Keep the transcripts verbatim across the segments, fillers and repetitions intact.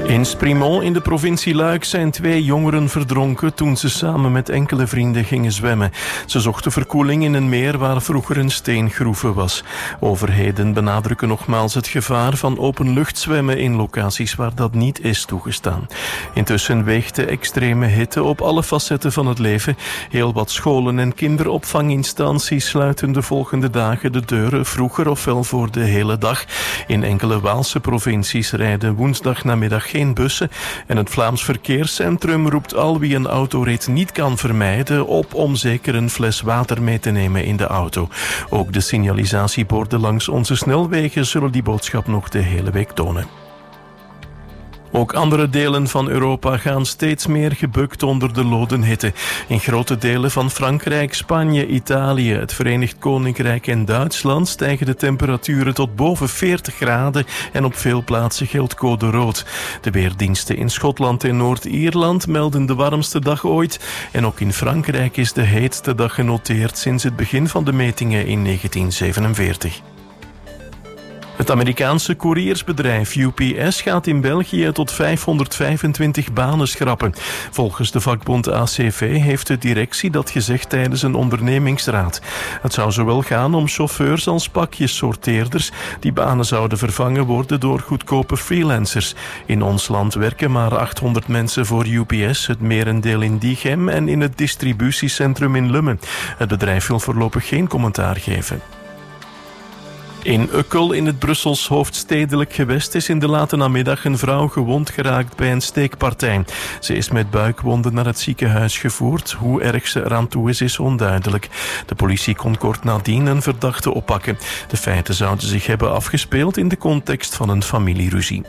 In Sprimont in de provincie Luik zijn twee jongeren verdronken toen ze samen met enkele vrienden gingen zwemmen. Ze zochten verkoeling in een meer waar vroeger een steengroeve was. Overheden benadrukken nogmaals het gevaar van openluchtzwemmen in locaties waar dat niet is toegestaan. Intussen weegt de extreme hitte op alle facetten van het leven. Heel wat scholen en kinderopvanginstanties sluiten de volgende dagen de deuren, vroeger ofwel voor de hele dag. In enkele Waalse provincies rijden woensdagnamiddag geen bussen en het Vlaams Verkeerscentrum roept al wie een autorit niet kan vermijden op om zeker een fles water mee te nemen in de auto. Ook de signalisatieborden langs onze snelwegen zullen die boodschap nog de hele week tonen. Ook andere delen van Europa gaan steeds meer gebukt onder de lodenhitte. In grote delen van Frankrijk, Spanje, Italië, het Verenigd Koninkrijk en Duitsland stijgen de temperaturen tot boven veertig graden en op veel plaatsen geldt code rood. De weerdiensten in Schotland en Noord-Ierland melden de warmste dag ooit. En ook in Frankrijk is de heetste dag genoteerd sinds het begin van de metingen in negentien zevenenveertig. Het Amerikaanse couriersbedrijf U P S gaat in België tot vijfhonderdvijfentwintig banen schrappen. Volgens de vakbond A C V heeft de directie dat gezegd tijdens een ondernemingsraad. Het zou zowel gaan om chauffeurs als pakjessorteerders. Die banen zouden vervangen worden door goedkope freelancers. In ons land werken maar achthonderd mensen voor U P S, het merendeel in Diegem en in het distributiecentrum in Lummen. Het bedrijf wil voorlopig geen commentaar geven. In Ukkel in het Brussels hoofdstedelijk gewest is in de late namiddag een vrouw gewond geraakt bij een steekpartij. Ze is met buikwonden naar het ziekenhuis gevoerd. Hoe erg ze eraan toe is, is onduidelijk. De politie kon kort nadien een verdachte oppakken. De feiten zouden zich hebben afgespeeld in de context van een familieruzie.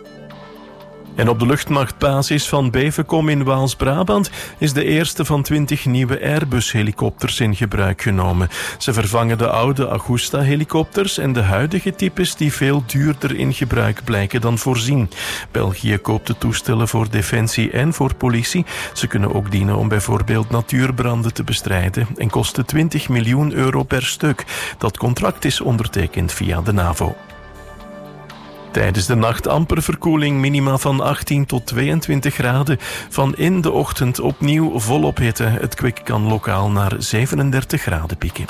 En op de luchtmachtbasis van Bevekom in Waals-Brabant is de eerste van twintig nieuwe Airbus-helikopters in gebruik genomen. Ze vervangen de oude Agusta-helikopters en de huidige types die veel duurder in gebruik blijken dan voorzien. België koopt de toestellen voor defensie en voor politie. Ze kunnen ook dienen om bijvoorbeeld natuurbranden te bestrijden en kosten twintig miljoen euro per stuk. Dat contract is ondertekend via de NAVO. Tijdens de nacht amper verkoeling, minima van achttien tot tweeëntwintig graden. Van in de ochtend opnieuw volop hitte. Het kwik kan lokaal naar zevenendertig graden pieken.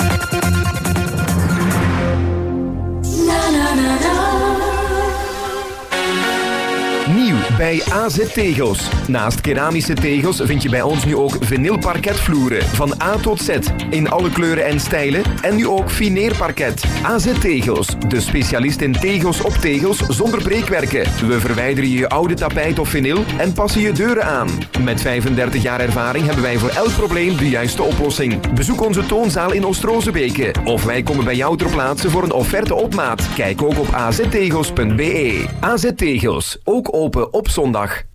Nieuw bij A Z Tegels. Naast keramische tegels vind je bij ons nu ook vinylparketvloeren. Van A tot Z. In alle kleuren en stijlen. En nu ook fineerparket. A Z Tegels. De specialist in tegels op tegels zonder breekwerken. We verwijderen je oude tapijt of vinyl en passen je deuren aan. Met vijfendertig jaar ervaring hebben wij voor elk probleem de juiste oplossing. Bezoek onze toonzaal in Oost-Rozebeke. Of wij komen bij jou ter plaatse voor een offerte op maat. Kijk ook op a z tegels punt b e. A Z Tegels. Ook open op zondag.